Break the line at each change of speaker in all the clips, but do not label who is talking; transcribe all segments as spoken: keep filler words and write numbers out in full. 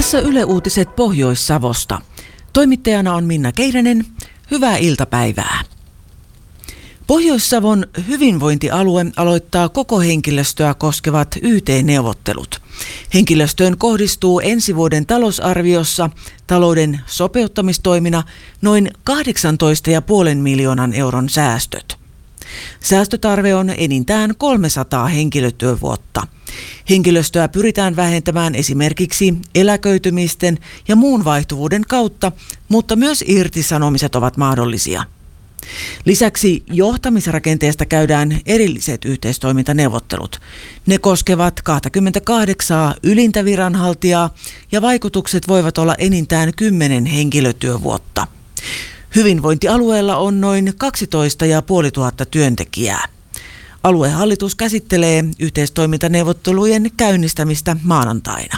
Tässä Yle Uutiset Pohjois-Savosta. Toimittajana on Minna Keiranen. Hyvää iltapäivää. Pohjois-Savon hyvinvointialue aloittaa koko henkilöstöä koskevat Y T-neuvottelut. Henkilöstöön kohdistuu ensi vuoden talousarviossa talouden sopeuttamistoimina noin kahdeksantoista pilkku viisi miljoonan euron säästöt. Säästötarve on enintään kolmesataa henkilötyövuotta. Henkilöstöä pyritään vähentämään esimerkiksi eläköitymisten ja muun vaihtuvuuden kautta, mutta myös irtisanomiset ovat mahdollisia. Lisäksi johtamisrakenteesta käydään erilliset yhteistoimintaneuvottelut. Ne koskevat kaksikymmentäkahdeksan ylintä viranhaltijaa ja vaikutukset voivat olla enintään kymmenen henkilötyövuotta. Hyvinvointialueella on noin kaksitoista tuhatta viisisataa työntekijää. Aluehallitus käsittelee yhteistoimintaneuvottelujen käynnistämistä maanantaina.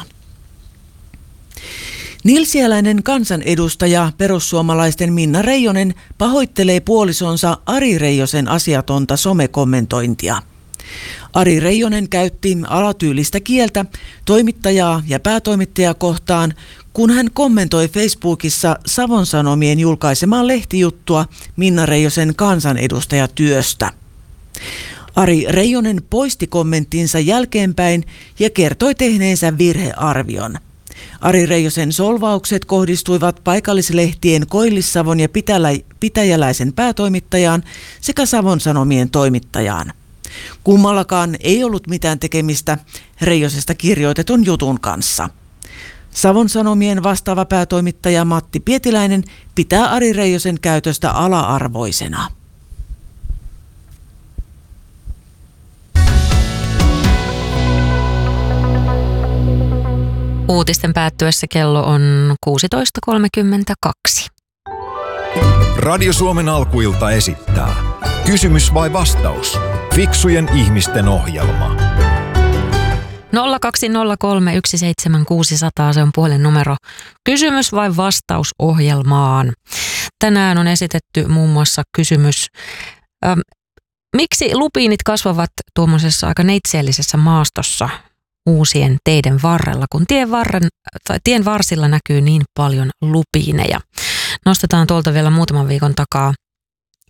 Nilsiäläinen kansanedustaja perussuomalaisten Minna Reijonen pahoittelee puolisonsa Ari Reijosen asiatonta somekommentointia. Ari Reijonen käytti alatyylistä kieltä toimittajaa ja päätoimittajaa kohtaan, kun hän kommentoi Facebookissa Savon Sanomien julkaisemaa lehtijuttua Minna Reijosen kansanedustajatyöstä. Ari Reijonen poisti kommenttinsa jälkeenpäin ja kertoi tehneensä virhearvion. Ari Reijosen solvaukset kohdistuivat paikallislehtien Koillis-Savon ja Pitälä- Pitäjäläisen päätoimittajaan sekä Savon Sanomien toimittajaan. Kummallakaan ei ollut mitään tekemistä Reijosesta kirjoitetun jutun kanssa. Savon Sanomien vastaava päätoimittaja Matti Pietiläinen pitää Ari Reijosen käytöstä ala-arvoisena.
Uutisten päättyessä kello on kuusitoista kolmekymmentäkaksi.
Radio Suomen alkuilta esittää Kysymys vai vastaus? Fiksujen ihmisten ohjelma.
nolla kaksi nolla kolme yksi seitsemän kuusi nolla nolla, se on puhelinnumero Kysymys vai vastaus -ohjelmaan. Tänään on esitetty muun muassa kysymys, ähm, miksi lupiinit kasvavat tuommoisessa aika neitseellisessä maastossa uusien teiden varrella, kun tien, varren, tai tien varsilla näkyy niin paljon lupiineja. Nostetaan tuolta vielä muutaman viikon takaa